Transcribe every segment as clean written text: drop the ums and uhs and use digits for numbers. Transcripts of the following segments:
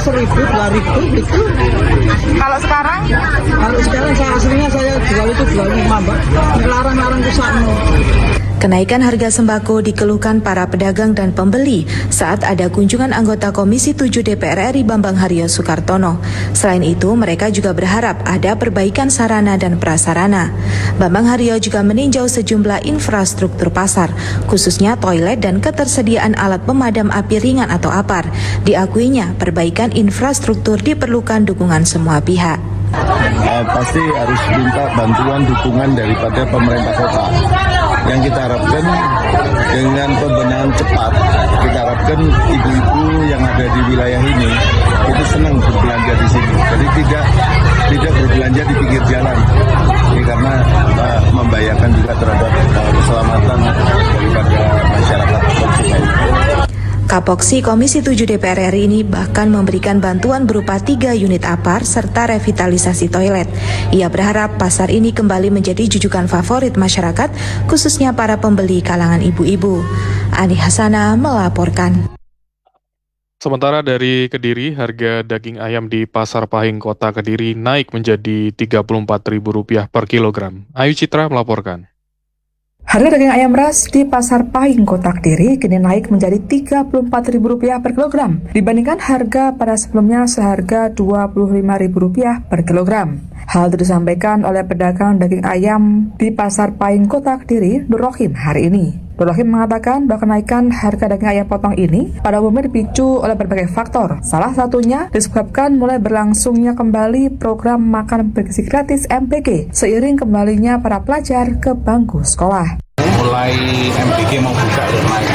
1.000, 2.000 gitu. Kalau sekarang? Kalau sekarang aslinya saya jual itu 25, Mbak. Larang-larang ke sana. Kenaikan harga sembako dikeluhkan para pedagang dan pembeli saat ada kunjungan anggota Komisi 7 DPR RI Bambang Haryo Soekartono. Selain itu, mereka juga berharap ada perbaikan sarana dan prasarana. Bambang Haryo juga meninjau sejumlah infrastruktur pasar, khususnya toilet dan ketersediaan alat pemadam api ringan atau APAR. Diakuinya, perbaikan infrastruktur diperlukan dukungan semua pihak. Pasti harus minta bantuan dukungan daripada pemerintah kota. Yang kita harapkan dengan pembenahan cepat, kita harapkan ibu-ibu yang ada di wilayah ini itu senang berbelanja di sini. Jadi tidak berbelanja di pinggir jalan. Ini karena membahayakan juga terhadap keselamatan daripada masyarakat konsumen. Kapoksi Komisi 7 DPR RI ini bahkan memberikan bantuan berupa 3 unit APAR serta revitalisasi toilet. Ia berharap pasar ini kembali menjadi jujukan favorit masyarakat, khususnya para pembeli kalangan ibu-ibu. Ani Hasana melaporkan. Sementara dari Kediri, harga daging ayam di Pasar Pahing Kota Kediri naik menjadi Rp34.000 per kilogram. Ayu Citra melaporkan. Harga daging ayam ras di Pasar Pahing Kota Kediri kini naik menjadi Rp34.000 per kilogram dibandingkan harga pada sebelumnya seharga Rp25.000 per kilogram. Hal itu disampaikan oleh pedagang daging ayam di Pasar Pahing Kota Kediri, Nur Rohim, hari ini. Nur Rohim mengatakan bahwa kenaikan harga daging ayam potong ini pada umumnya dipicu oleh berbagai faktor. Salah satunya disebabkan mulai berlangsungnya kembali program makan bergizi gratis MBG seiring kembalinya para pelajar ke bangku sekolah. Mulai MBG mau buka dan naik.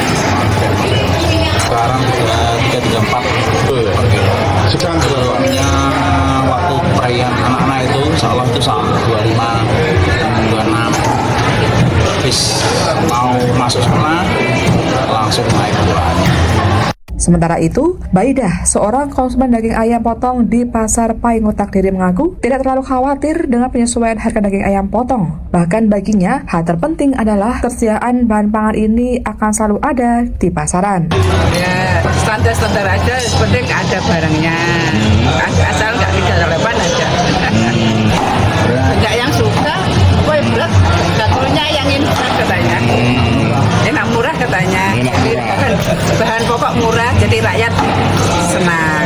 Sekarang sudah 334 itu ya. Sekarang sebelumnya waktu perayaan anak-anak itu salah itu sama 25, 26. Habis mau masuk sekolah langsung naik puluhan. Sementara itu, Baidah, seorang konsumen daging ayam potong di Pasar Pahing Kota Kediri mengaku tidak terlalu khawatir dengan penyesuaian harga daging ayam potong. Bahkan baginya, hal terpenting adalah ketersediaan bahan pangan ini akan selalu ada di pasaran. Ya, standar-standar aja, penting ada barangnya. Asal nggak kejalapan aja. Enggak yang suka, kue berat, dapurnya yang instan katanya. Enak murah katanya. Bahan pokok murah, jadi rakyat senang.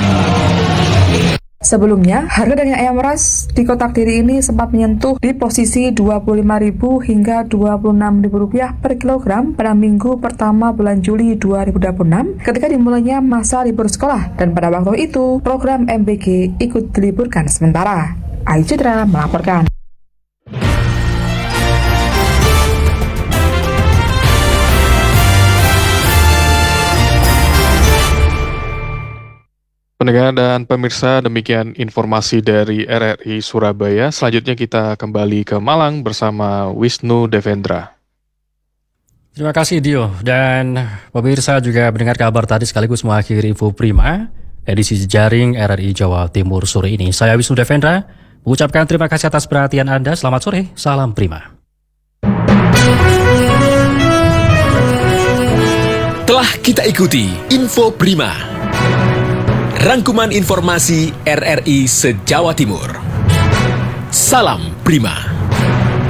Sebelumnya, harga daging ayam ras di Kota Kediri ini sempat menyentuh di posisi Rp25.000 hingga Rp26.000 per kilogram pada minggu pertama bulan Juli 2026 ketika dimulainya masa libur sekolah, dan pada waktu itu program MBG ikut diliburkan sementara. Ayu Citra melaporkan. Pendengar dan pemirsa, demikian informasi dari RRI Surabaya. Selanjutnya kita kembali ke Malang bersama Wisnu Devendra. Terima kasih Dio, dan pemirsa juga mendengar kabar tadi sekaligus mengakhiri Info Prima, edisi Jejaring RRI Jawa Timur sore ini. Saya Wisnu Devendra, mengucapkan terima kasih atas perhatian Anda. Selamat sore, salam Prima. Telah kita ikuti Info Prima, rangkuman informasi RRI se-Jawa Timur. Salam Prima.